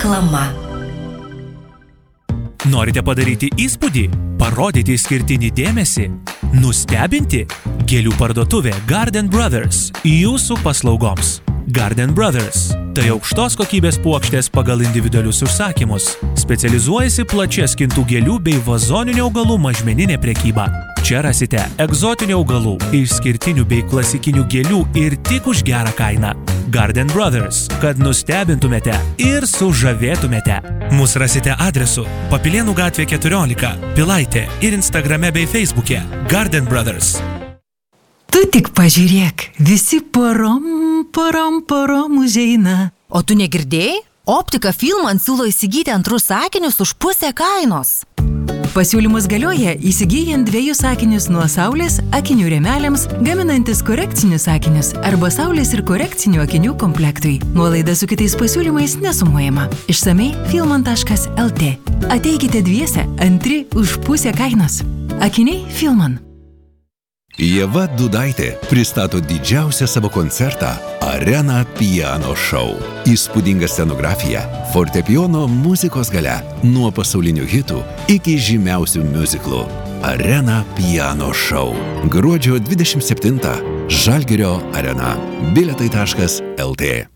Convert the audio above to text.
Reklama. Norite padaryti įspūdį, parodyti išskirtinį dėmesį, nustebinti? Gėlių parduotuvė Garden Brothers jūsų paslaugoms. Garden Brothers – tai aukštos kokybės puokštės pagal individualius užsakymus. Specializuojasi plačia skintų gėlių bei vazoninių augalų mažmeninė prekyba. Čia rasite egzotinių augalų, išskirtinių bei klasikinių gėlių ir tik už gerą kainą. Garden Brothers, kad nustebintumėte ir sužavėtumėte. Mus rasite adresu Papilėnų gatvė 14, Pilaitė ir Instagrame bei Facebook'e Garden Brothers. Tu tik pažiūrėk, visi porom užeina. O tu negirdėjai? Optika Filman siūlo įsigyti antrus akinius už pusę kainos. Pasiūlymus galioja įsigyjant 2 akinius nuo saulės akinių rėmeliams, gaminantis korekcinius akinius arba saulės ir korekcinių akinių komplektui. Nuolaida su kitais pasiūlymais nesumuojama. Išsamei filman.lt. Ateikite dviese, antri už pusę kainos. Akiniai Filman. Ieva Dudaitė pristato didžiausią savo koncertą Arena Piano Show. Įspūdinga scenografija, fortepijono muzikos galia, nuo pasaulinių hitų iki žymiausių miuziklų. Arena Piano Show. Gruodžio 27. Žalgirio arena. Bilietai.lt